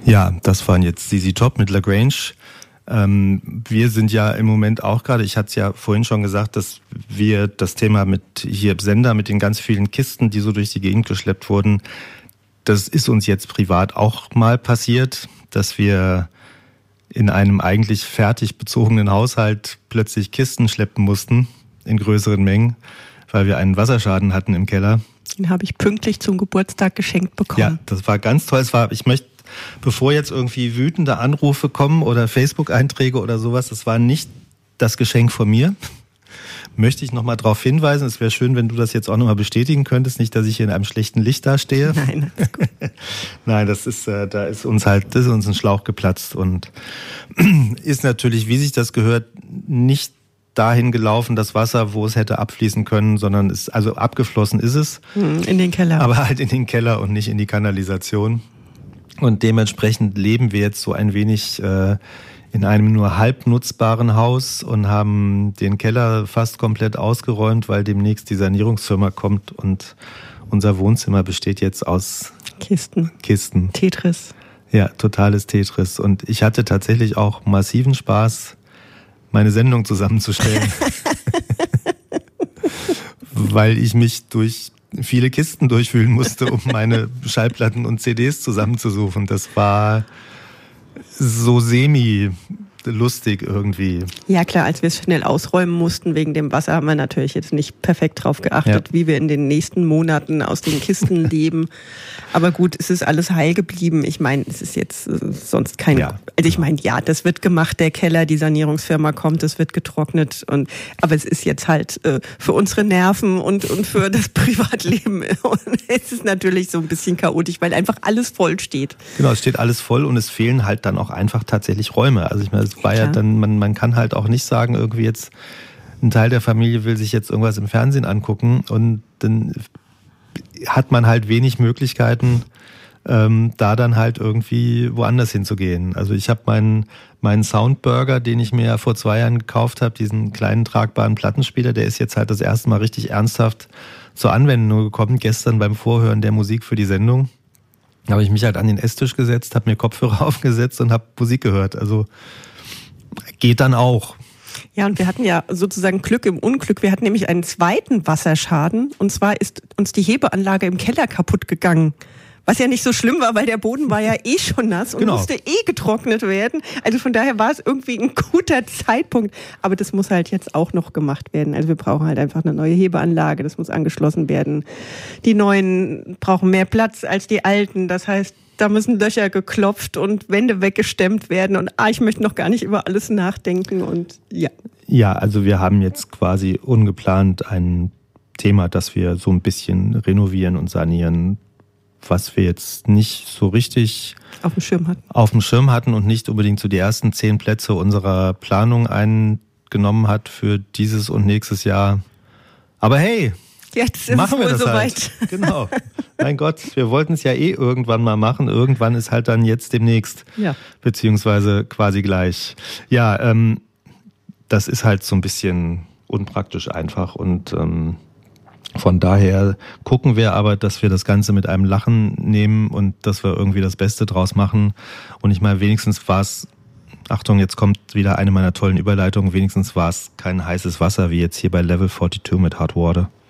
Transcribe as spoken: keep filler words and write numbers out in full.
Ja, das waren jetzt Z Z Top mit Lagrange. Ähm, wir sind ja im Moment auch gerade, ich hatte es ja vorhin schon gesagt, dass wir das Thema mit hier im Sender, mit den ganz vielen Kisten, die so durch die Gegend geschleppt wurden, das ist uns jetzt privat auch mal passiert, dass wir in einem eigentlich fertig bezogenen Haushalt plötzlich Kisten schleppen mussten in größeren Mengen, weil wir einen Wasserschaden hatten im Keller. Den habe ich pünktlich zum Geburtstag geschenkt bekommen. Ja, das war ganz toll. Es war, ich möchte, bevor jetzt irgendwie wütende Anrufe kommen oder Facebook-Einträge oder sowas, das war nicht das Geschenk von mir. Möchte ich nochmal darauf hinweisen. Es wäre schön, wenn du das jetzt auch nochmal bestätigen könntest. Nicht, dass ich hier in einem schlechten Licht dastehe. Nein, das ist gut. Nein, das ist, äh, da ist uns halt, das ist uns ein Schlauch geplatzt und ist natürlich, wie sich das gehört, nicht dahin gelaufen, das Wasser, wo es hätte abfließen können, sondern ist, also abgeflossen ist es. In den Keller. Aber halt in den Keller und nicht in die Kanalisation. Und dementsprechend leben wir jetzt so ein wenig äh, in einem nur halb nutzbaren Haus und haben den Keller fast komplett ausgeräumt, weil demnächst die Sanierungsfirma kommt und unser Wohnzimmer besteht jetzt aus Kisten. Kisten. Tetris. Ja, totales Tetris. Und ich hatte tatsächlich auch massiven Spaß, meine Sendung zusammenzustellen. Weil ich mich durch viele Kisten durchwühlen musste, um meine Schallplatten und C Ds zusammenzusuchen. Das war so semi lustig irgendwie. Ja klar, als wir es schnell ausräumen mussten wegen dem Wasser, haben wir natürlich jetzt nicht perfekt drauf geachtet, ja, wie wir in den nächsten Monaten aus den Kisten leben. Aber gut, es ist alles heil geblieben. Ich meine, es ist jetzt äh, sonst kein... Ja, also ich meine, ja, das wird gemacht, der Keller, die Sanierungsfirma kommt, es wird getrocknet. Und aber es ist jetzt halt äh, für unsere Nerven und, und für das Privatleben. Und es ist natürlich so ein bisschen chaotisch, weil einfach alles voll steht. Genau, es steht alles voll und es fehlen halt dann auch einfach tatsächlich Räume. Also ich meine, es war ja, ja dann, man, man kann halt auch nicht sagen, irgendwie jetzt ein Teil der Familie will sich jetzt irgendwas im Fernsehen angucken und dann hat man halt wenig Möglichkeiten, ähm, da dann halt irgendwie woanders hinzugehen. Also ich habe meinen meinen Soundburger, den ich mir ja vor zwei Jahren gekauft habe, diesen kleinen tragbaren Plattenspieler, der ist jetzt halt das erste Mal richtig ernsthaft zur Anwendung gekommen, gestern beim Vorhören der Musik für die Sendung. Da habe ich mich halt an den Esstisch gesetzt, habe mir Kopfhörer aufgesetzt und habe Musik gehört. Also geht dann auch. Ja, und wir hatten ja sozusagen Glück im Unglück. Wir hatten nämlich einen zweiten Wasserschaden. Und zwar ist uns die Hebeanlage im Keller kaputt gegangen. Was ja nicht so schlimm war, weil der Boden war ja eh schon nass und genau, musste eh getrocknet werden. Also von daher war es irgendwie ein guter Zeitpunkt. Aber das muss halt jetzt auch noch gemacht werden. Also wir brauchen halt einfach eine neue Hebeanlage. Das muss angeschlossen werden. Die neuen brauchen mehr Platz als die alten. Das heißt, da müssen Löcher geklopft und Wände weggestemmt werden. Und ah, ich möchte noch gar nicht über alles nachdenken. Und ja. Ja, also wir haben jetzt quasi ungeplant ein Thema, das wir so ein bisschen renovieren und sanieren, was wir jetzt nicht so richtig auf dem Schirm hatten. Auf dem Schirm hatten und nicht unbedingt so die ersten zehn Plätze unserer Planung eingenommen hat für dieses und nächstes Jahr. Aber hey, jetzt ist machen es wir wohl das halt. Soweit. Genau. Mein Gott, wir wollten es ja eh irgendwann mal machen. Irgendwann ist halt dann jetzt demnächst. Ja. Beziehungsweise quasi gleich. Ja, ähm, das ist halt so ein bisschen unpraktisch einfach und ähm, von daher gucken wir aber, dass wir das Ganze mit einem Lachen nehmen und dass wir irgendwie das Beste draus machen. Und ich meine, wenigstens war es, Achtung, jetzt kommt wieder eine meiner tollen Überleitungen, wenigstens war es kein heißes Wasser wie jetzt hier bei Level zweiundvierzig mit Hard Water.